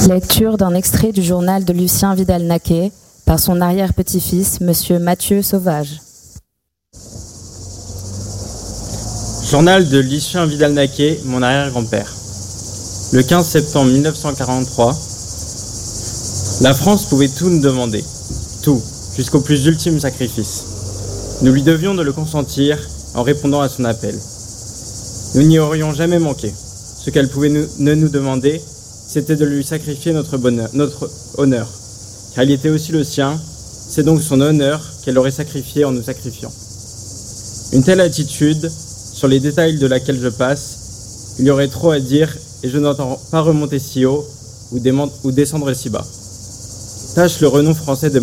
Lecture d'un extrait du journal de Lucien Vidal-Naquet par son arrière-petit-fils, Monsieur Mathieu Sauvage. Journal de Lucien Vidal-Naquet, mon arrière-grand-père. Le 15 septembre 1943, la France pouvait tout nous demander, tout, jusqu'au plus ultime sacrifice. Nous lui devions de le consentir en répondant à son appel. Nous n'y aurions jamais manqué. Ce qu'elle pouvait ne nous demander, c'était de lui sacrifier notre honneur, car il était aussi le sien, c'est donc son honneur qu'elle aurait sacrifié en nous sacrifiant. Une telle attitude, sur les détails de laquelle je passe, il y aurait trop à dire et je n'entends pas remonter si haut ou descendre si bas. Tâche le renom français de